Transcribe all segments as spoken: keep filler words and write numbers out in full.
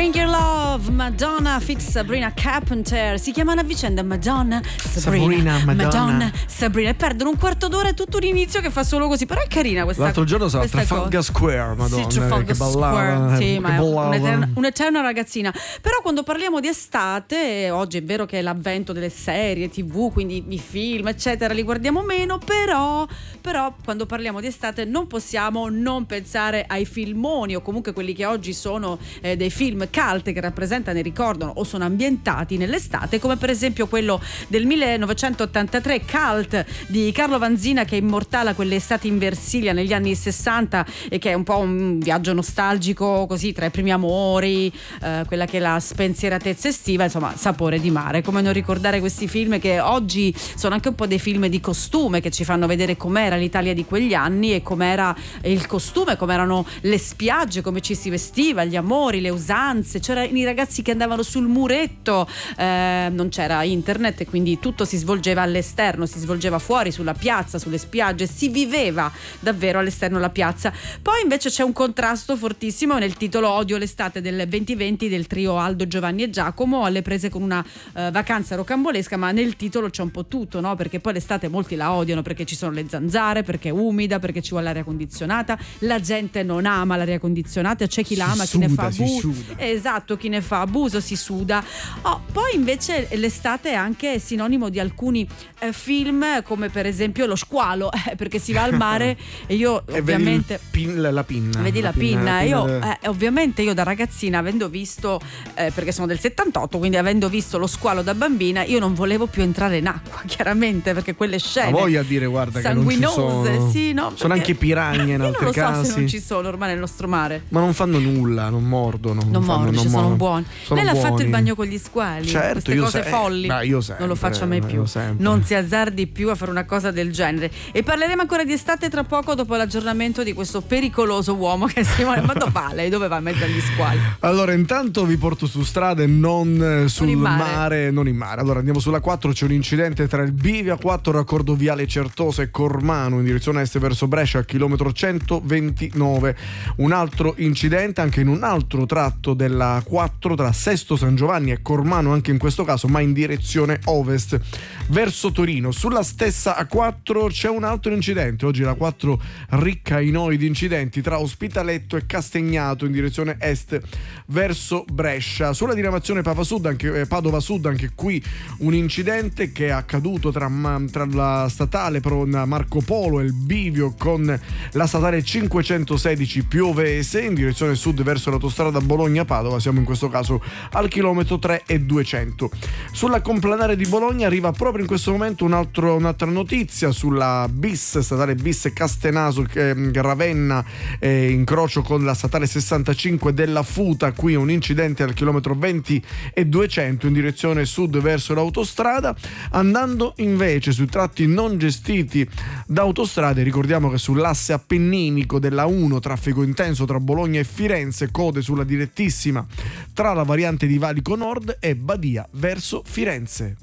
Bring Your Love, Madonna fix Sabrina Carpenter. Si chiamano a vicenda Madonna, Sabrina, Sabrina, Madonna. Madonna, Sabrina. E perdono un quarto d'ora e tutto un inizio che fa solo così. Però è carina questa. L'altro giorno sarà Trafalgar Square, Madonna. Sì, Trafalgar che ballava, Square. Sì, che ma è ballava. un'eterna, un'eterna ragazzina. Però quando parliamo di estate, oggi è vero che è l'avvento delle serie tivù, quindi i film, eccetera, li guardiamo meno, però, però quando parliamo di estate non possiamo non pensare ai filmoni o comunque quelli che oggi sono eh, dei film cult che rappresentano e ricordano o sono ambientati nell'estate, come per esempio quello del millenovecentottantatré, Cult, di Carlo Vanzina, che immortala quelle estati in Versilia negli anni sessanta e che è un po' un viaggio nostalgico così tra i primi amori, eh, quella che è la spensieratezza estiva, insomma sapore di mare. Come non ricordare questi film che oggi sono anche un po' dei film di costume che ci fanno vedere com'era l'Italia di quegli anni e com'era il costume, com'erano le spiagge, come ci si vestiva, gli amori, le usanze. C'erano i ragazzi che andavano sul muretto, eh, non c'era internet e quindi tutto si svolgeva all'esterno, si svolgeva fuori sulla piazza, sulle spiagge, si viveva davvero all'esterno della piazza. Poi invece c'è un contrasto fortissimo nel titolo Odio l'estate del duemilaventi del trio Aldo, Giovanni e Giacomo, alle prese con una uh, vacanza rocambolesca, ma nel titolo c'è un po' tutto, no? Perché poi l'estate molti la odiano perché ci sono le zanzare, perché è umida, perché ci vuole l'aria condizionata, la gente non ama l'aria condizionata, c'è chi la ama, chi ne fa abuso, esatto, chi ne fa abuso si suda. Oh, poi invece l'estate è anche sinonimo di alcuni eh, film, come per esempio Lo squalo, eh, perché si va al mare e io e ovviamente vedi pin, la pinna vedi la, la pinna, pinna, la pinna io de... eh, ovviamente io da ragazzina, avendo visto eh, perché sono del settantotto, quindi avendo visto Lo squalo da bambina, io non volevo più entrare in acqua, chiaramente, perché quelle scene ma voglia dire, guarda, sanguinose, che non ci sono, sì, no, sono anche piranha in io altri non lo so casi se non ci sono ormai nel nostro mare, ma non fanno nulla, non mordono, non, non mordono, fanno, ci non sono mordono. buoni. Sono Lei l'ha buoni. fatto il bagno con gli squali, certo, queste io cose se... folli, eh, io sempre, non lo faccia mai più, sempre. non si azzardi più a fare una cosa del genere. E parleremo ancora di estate tra poco, dopo l'aggiornamento di questo pericoloso uomo che si muove. Ma dove va lei? Dove va in mezzo agli squali? Allora, intanto vi porto su strada e non sul non in mare. mare, non in mare. Allora andiamo sulla quattro, c'è un incidente tra il bivio A quattro raccordo viale Certosa e Cormano in direzione est verso Brescia al chilometro centoventinove. Un altro incidente anche in un altro tratto della quattro tra Sesto San Giovanni e Cormano, anche in questo caso ma in direzione ovest verso Torino. Sulla stessa A quattro c'è un altro incidente, oggi la quattro ricca ai noi di incidenti tra Ospitaletto e Castagnato in direzione est verso Brescia. Sulla diramazione Padova Sud, anche, eh, Padova Sud, anche qui un incidente che è accaduto tra, tra la statale Marco Polo e il bivio con la statale cinquecentosedici Piovese in direzione sud verso l'autostrada Bologna-Padova. Siamo in questo caso al chilometro tre e duecento. Sulla complanare di Bologna arriva proprio in questo momento un altro, un'altra notizia sulla bis, statale bis Castenaso eh, Ravenna, eh, incrocio con la statale sessantacinque della Futa. Qui un incidente al chilometro venti e duecento in direzione sud verso l'autostrada. Andando invece sui tratti non gestiti da autostrade, ricordiamo che sull'asse appenninico della uno traffico intenso tra Bologna e Firenze, code sulla direttissima tra la variante di Valico Nord e Badia verso Firenze.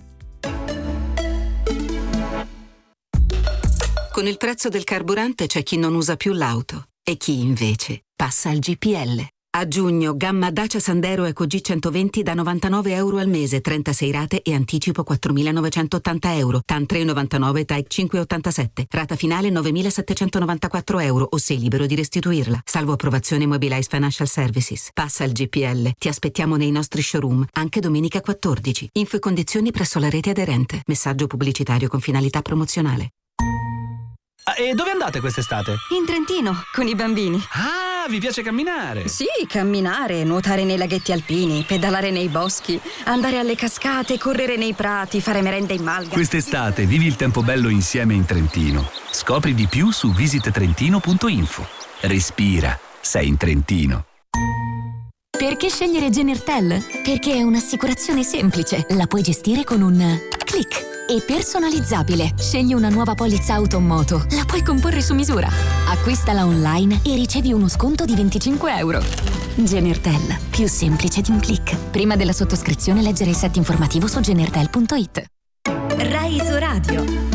Con il prezzo del carburante c'è chi non usa più l'auto e chi invece passa al G P L. A giugno, gamma Dacia Sandero Eco G centoventi da novantanove euro al mese, trentasei rate e anticipo quattromilanovecentottanta euro. TAN tre virgola novantanove, T A E cinque virgola ottantasette. Rata finale novemilasettecentonovantaquattro euro o sei libero di restituirla. Salvo approvazione Mobilize Financial Services. Passa al G P L. Ti aspettiamo nei nostri showroom, anche domenica quattordici. Info e condizioni presso la rete aderente. Messaggio pubblicitario con finalità promozionale. E dove andate quest'estate? In Trentino, con i bambini. Ah, vi piace camminare? Sì, camminare, nuotare nei laghetti alpini, pedalare nei boschi, andare alle cascate, correre nei prati, fare merenda in malga. Quest'estate vivi il tempo bello insieme in Trentino. Scopri di più su visit trentino punto info. Respira, sei in Trentino. Perché scegliere Genertel? Perché è un'assicurazione semplice, la puoi gestire con un click. E personalizzabile. Scegli una nuova polizza auto o moto, la puoi comporre su misura. Acquistala online e ricevi uno sconto di venticinque euro. Genertel, più semplice di un click. Prima della sottoscrizione leggere il set informativo su genertel punto it. Rai su Radio.